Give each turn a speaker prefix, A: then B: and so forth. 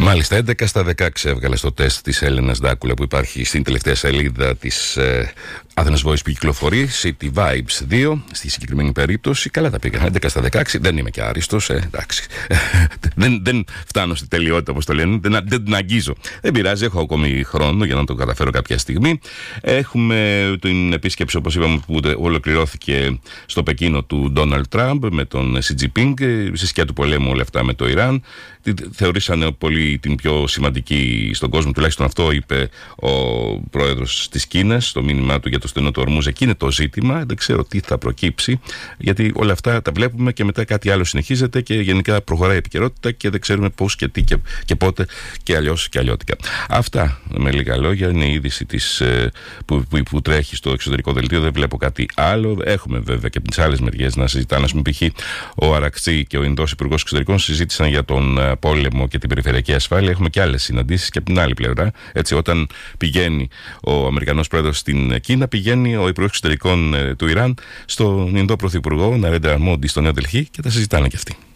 A: Μάλιστα, 11 στα 16 έβγαλε στο τεστ της Έλενας Ντάκουλα που υπάρχει στην τελευταία σελίδα της Athens Voice που κυκλοφορεί, City Vibes 2, στη συγκεκριμένη περίπτωση. Καλά τα πήγα. 11 στα 16, δεν είμαι και άριστος, εντάξει. δεν φτάνω στη τελειότητα, όπως το λένε, δεν την αγγίζω. Δεν πειράζει, έχω ακόμη χρόνο για να το καταφέρω κάποια στιγμή. Έχουμε την επίσκεψη, όπως είπαμε, που ολοκληρώθηκε στο Πεκίνο του Donald Trump με τον Xi Jinping, στη σκιά του πολέμου όλα αυτά με το Ιράν. Θεωρήσανε πολύ την πιο σημαντική στον κόσμο, τουλάχιστον αυτό είπε ο πρόεδρος της Κίνας στο μήνυμά του για το στενό του Ορμούζ. Εκεί είναι το ζήτημα, δεν ξέρω τι θα προκύψει, γιατί όλα αυτά τα βλέπουμε και μετά κάτι άλλο συνεχίζεται και γενικά προχωράει η επικαιρότητα και δεν ξέρουμε πώς και τι και πότε και αλλιώς και αλλιώτικα. Αυτά με λίγα λόγια είναι η είδηση που τρέχει στο εξωτερικό δελτίο, δεν βλέπω κάτι άλλο. Έχουμε βέβαια και από τις άλλες μεριές να συζητάνε, ας πούμε, π.χ. ο Αρακτσί και ο Ινδός Υπουργός Εξωτερικών συζήτησαν για τον πόλεμο και την περιφερειακή ασφάλεια. Έχουμε και άλλες συναντήσεις και από την άλλη πλευρά. Έτσι, όταν πηγαίνει ο Αμερικανός πρόεδρος στην Κίνα, πηγαίνει ο Υπουργός Εξωτερικών του Ιράν στον Ινδό Πρωθυπουργό Ναρέντρα Μόντι στο Νέο Δελχή και τα συζητάνε και αυτοί.